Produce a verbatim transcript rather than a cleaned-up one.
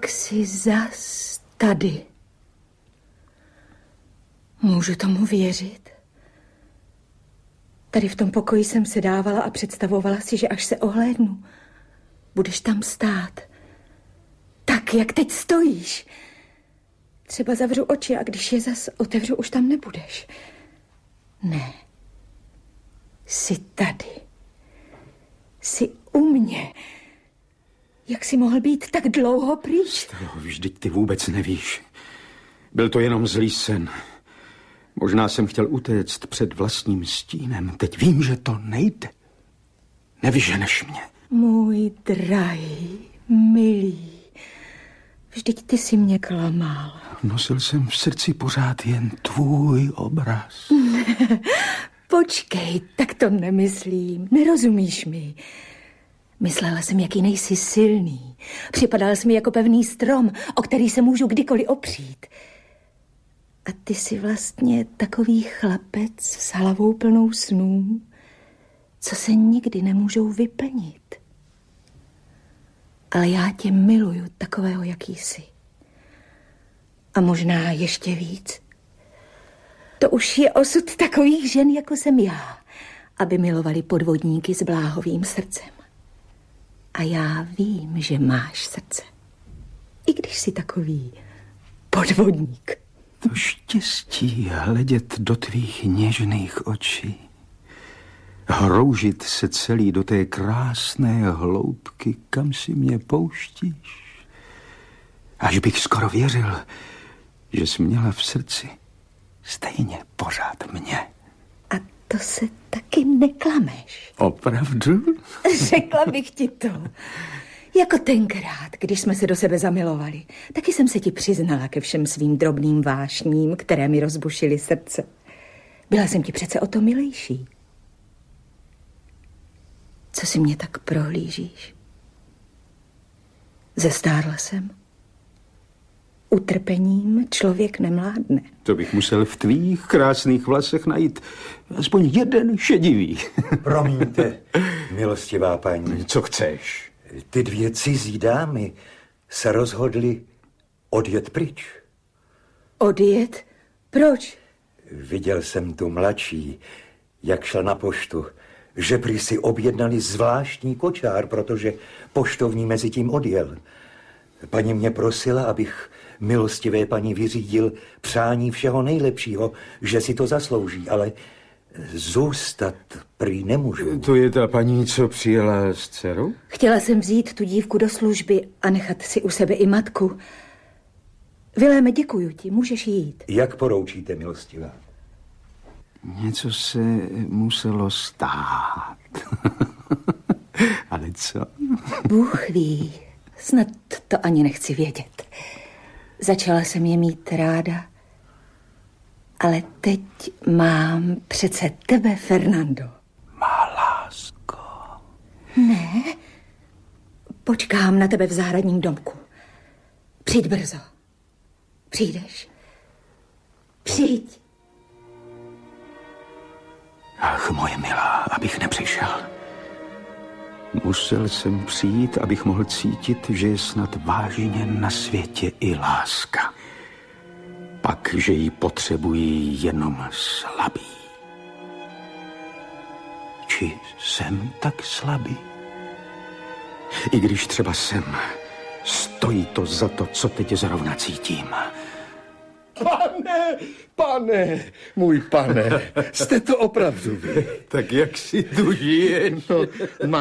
Tak jsi zas tady. Můžu tomu věřit? Tady v tom pokoji jsem se dávala a představovala si, že až se ohlédnu, budeš tam stát. Tak, jak teď stojíš. Třeba zavřu oči a když je zas otevřu, už tam nebudeš. Ne. Jsi tady. Jsi u mě. Jak jsi mohl být tak dlouho pryč? Vždyť ty vůbec nevíš. Byl to jenom zlý sen. Možná jsem chtěl utéct před vlastním stínem. Teď vím, že to nejde. Nevyženeš mě. Můj drahý, milý. Vždyť ty jsi mě klamal. Nosil jsem v srdci pořád jen tvůj obraz. Počkej, tak to nemyslím. Nerozumíš mi. Myslela jsem, jaký nejsi silný. Připadal jsi mi jako pevný strom, o který se můžu kdykoliv opřít. A ty jsi vlastně takový chlapec s hlavou plnou snů, co se nikdy nemůžou vyplnit. Ale já tě miluju takového, jaký jsi. A možná ještě víc. To už je osud takových žen, jako jsem já, aby milovali podvodníky s bláhovým srdcem. A já vím, že máš srdce. I když jsi takový podvodník. To štěstí hledět do tvých něžných očí. Hroužit se celý do té krásné hloubky, kam si mě pouštíš. Až bych skoro věřil, že jsi měla v srdci stejně pořád mě. A to se taky neklameš. Opravdu? Řekla bych ti to. Jako tenkrát, když jsme se do sebe zamilovali, taky jsem se ti přiznala ke všem svým drobným vášním, které mi rozbušily srdce. Byla jsem ti přece o to milejší. Co si mě tak prohlížíš? Zestárla jsem. Utrpením člověk nemládne. To bych musel v tvých krásných vlasech najít aspoň jeden šedivý. Promiňte, milostivá paní. Co chceš? Ty dvě cizí dámy se rozhodly odjet pryč. Odjet? Proč? Viděl jsem tu mladší, jak šel na poštu, že prý si objednali zvláštní kočár, protože poštovní mezi tím odjel. Paní mě prosila, abych milostivé paní vyřídil přání všeho nejlepšího, že si to zaslouží, ale zůstat prý nemůžu. To je ta paní, co přijela s dcerou? Chtěla jsem vzít tu dívku do služby a nechat si u sebe i matku. Viléme, děkuju ti, můžeš jít. Jak poroučíte, milostivá? Něco se muselo stát. Ale co? Bůh ví, snad to ani nechci vědět. Začala jsem je mít ráda, ale teď mám přece tebe, Fernando. Má lásko. Ne, počkám na tebe v zahradním domku. Přijď brzo. Přijdeš? Přijď. Ach, moje milá, abych nepřišel. Musel jsem přijít, abych mohl cítit, že je snad vážně na světě i láska. Pak, že ji potřebují jenom slabí. Či jsem tak slabý? I když třeba jsem, stojí to za to, co teď zrovna cítím. Pane, pane, můj pane, jste to opravdu vy. Tak jak si tu žije? No,